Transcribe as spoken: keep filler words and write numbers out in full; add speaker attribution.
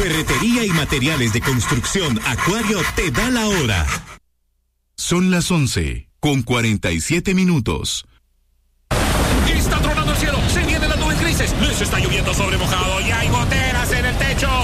Speaker 1: Ferretería y materiales de construcción Acuario te da la hora.
Speaker 2: Son las once con cuarenta y siete minutos.
Speaker 3: Está tronando el cielo, se vienen las nubes grises, les está lloviendo sobre mojado y hay goteras en el techo.